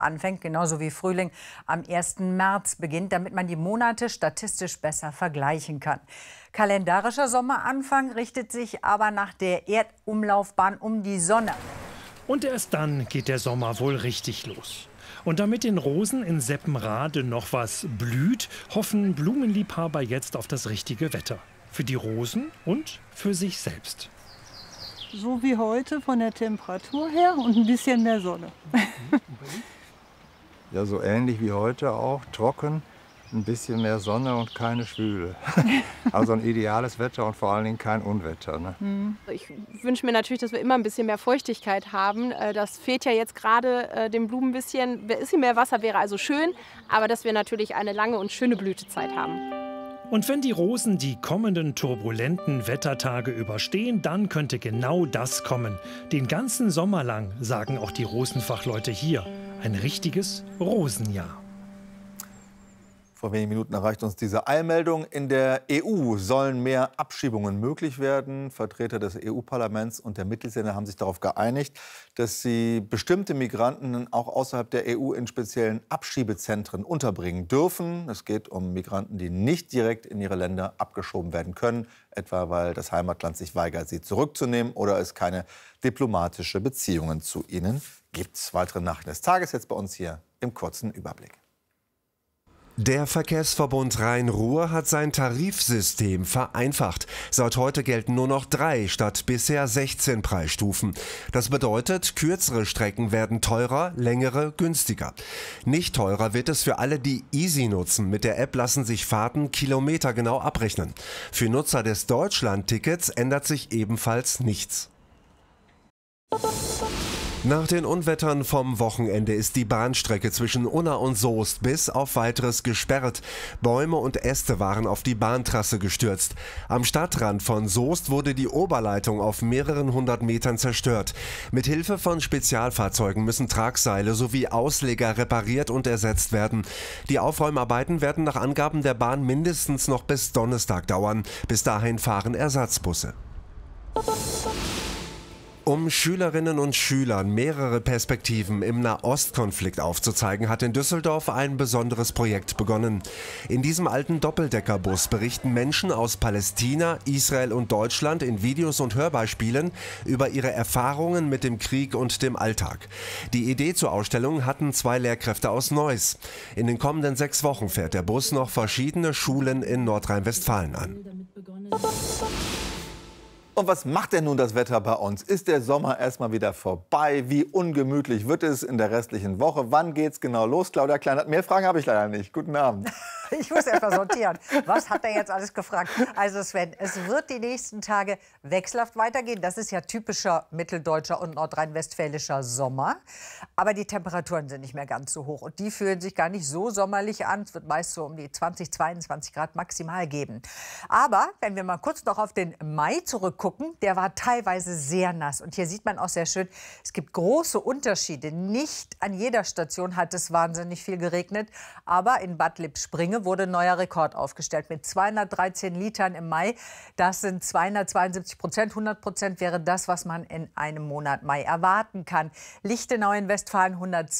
anfängt, genauso wie Frühling am 1. März beginnt, damit man die Monate statistisch besser vergleichen kann. Kalendarischer Sommeranfang richtet sich aber nach der Erdumlaufbahn um die Sonne. Und erst dann geht der Sommer wohl richtig los. Und damit den Rosen in Seppenrade noch was blüht, hoffen Blumenliebhaber jetzt auf das richtige Wetter. Für die Rosen und für sich selbst. So wie heute von der Temperatur her und ein bisschen mehr Sonne. Ja, so ähnlich wie heute auch, trocken, ein bisschen mehr Sonne und keine Schwüle. Also ein ideales Wetter und vor allen Dingen kein Unwetter. Ne? Ich wünsche mir natürlich, dass wir immer ein bisschen mehr Feuchtigkeit haben. Das fehlt ja jetzt gerade den Blumen ein bisschen. Ein bisschen mehr Wasser wäre also schön, aber dass wir natürlich eine lange und schöne Blütezeit haben. Und wenn die Rosen die kommenden turbulenten Wettertage überstehen, dann könnte genau das kommen. Den ganzen Sommer lang, sagen auch die Rosenfachleute hier, ein richtiges Rosenjahr. Vor wenigen Minuten erreicht uns diese Eilmeldung. In der EU sollen mehr Abschiebungen möglich werden. Vertreter des EU-Parlaments und der Mitgliedsländer haben sich darauf geeinigt, dass sie bestimmte Migranten auch außerhalb der EU in speziellen Abschiebezentren unterbringen dürfen. Es geht um Migranten, die nicht direkt in ihre Länder abgeschoben werden können, etwa weil das Heimatland sich weigert, sie zurückzunehmen oder es keine diplomatische Beziehungen zu ihnen gibt. Weitere Nachrichten des Tages jetzt bei uns hier im kurzen Überblick. Der Verkehrsverbund Rhein-Ruhr hat sein Tarifsystem vereinfacht. Seit heute gelten nur noch 3 statt bisher 16 Preisstufen. Das bedeutet, kürzere Strecken werden teurer, längere günstiger. Nicht teurer wird es für alle, die Easy nutzen. Mit der App lassen sich Fahrten kilometergenau abrechnen. Für Nutzer des Deutschland-Tickets ändert sich ebenfalls nichts. Nach den Unwettern vom Wochenende ist die Bahnstrecke zwischen Unna und Soest bis auf Weiteres gesperrt. Bäume und Äste waren auf die Bahntrasse gestürzt. Am Stadtrand von Soest wurde die Oberleitung auf mehreren hundert Metern zerstört. Mit Hilfe von Spezialfahrzeugen müssen Tragseile sowie Ausleger repariert und ersetzt werden. Die Aufräumarbeiten werden nach Angaben der Bahn mindestens noch bis Donnerstag dauern. Bis dahin fahren Ersatzbusse. Um Schülerinnen und Schülern mehrere Perspektiven im Nahostkonflikt aufzuzeigen, hat in Düsseldorf ein besonderes Projekt begonnen. In diesem alten Doppeldeckerbus berichten Menschen aus Palästina, Israel und Deutschland in Videos und Hörbeispielen über ihre Erfahrungen mit dem Krieg und dem Alltag. Die Idee zur Ausstellung hatten 2 Lehrkräfte aus Neuss. In den kommenden 6 Wochen fährt der Bus noch verschiedene Schulen in Nordrhein-Westfalen an. Und was macht denn nun das Wetter bei uns? Ist der Sommer erstmal wieder vorbei? Wie ungemütlich wird es in der restlichen Woche? Wann geht's genau los? Claudia Kleinert, mehr Fragen habe ich leider nicht. Guten Abend. Ich muss erst mal sortieren. Was hat er jetzt alles gefragt? Also Sven, es wird die nächsten Tage wechselhaft weitergehen. Das ist ja typischer mitteldeutscher und nordrhein-westfälischer Sommer. Aber die Temperaturen sind nicht mehr ganz so hoch. Und die fühlen sich gar nicht so sommerlich an. Es wird meist so um die 20, 22 Grad maximal geben. Aber wenn wir mal kurz noch auf den Mai zurückgucken, der war teilweise sehr nass. Und hier sieht man auch sehr schön, es gibt große Unterschiede. Nicht an jeder Station hat es wahnsinnig viel geregnet. Aber in Bad Lippspringe wurde ein neuer Rekord aufgestellt mit 213 Litern im Mai. Das sind 272%. 100% wäre das, was man in einem Monat Mai erwarten kann. Lichtenau in Westfalen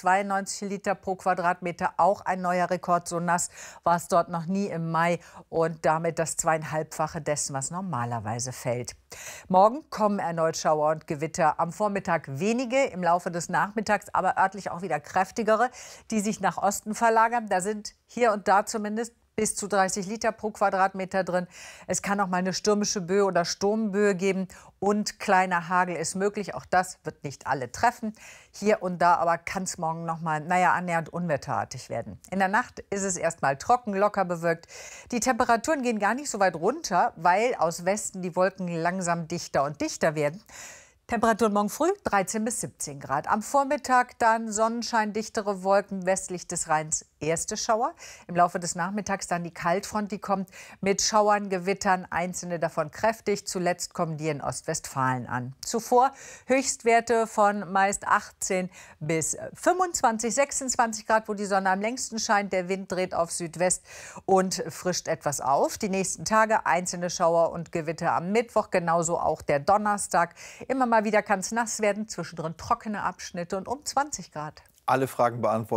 192 Liter pro Quadratmeter. Auch ein neuer Rekord. So nass war es dort noch nie im Mai. Und damit das 2,5-fache dessen, was normalerweise fällt. Morgen kommen erneut Schauer und Gewitter. Am Vormittag wenige, im Laufe des Nachmittags aber örtlich auch wieder kräftigere, die sich nach Osten verlagern. Da sind hier und da zumindest bis zu 30 Liter pro Quadratmeter drin. Es kann auch mal eine stürmische Böe oder Sturmböe geben und kleiner Hagel ist möglich. Auch das wird nicht alle treffen. Hier und da aber kann es morgen noch mal, annähernd unwetterartig werden. In der Nacht ist es erstmal trocken, locker bewölkt. Die Temperaturen gehen gar nicht so weit runter, weil aus Westen die Wolken langsam dichter und dichter werden. Temperaturen morgen früh 13 bis 17 Grad. Am Vormittag dann Sonnenschein, dichtere Wolken westlich des Rheins, erste Schauer. Im Laufe des Nachmittags dann die Kaltfront, die kommt mit Schauern, Gewittern, einzelne davon kräftig. Zuletzt kommen die in Ostwestfalen an. Zuvor Höchstwerte von meist 18 bis 25, 26 Grad, wo die Sonne am längsten scheint. Der Wind dreht auf Südwest und frischt etwas auf. Die nächsten Tage einzelne Schauer und Gewitter am Mittwoch, genauso auch der Donnerstag. Immer mal wieder kann es nass werden, zwischendrin trockene Abschnitte und um 20 Grad. Alle Fragen beantwortet.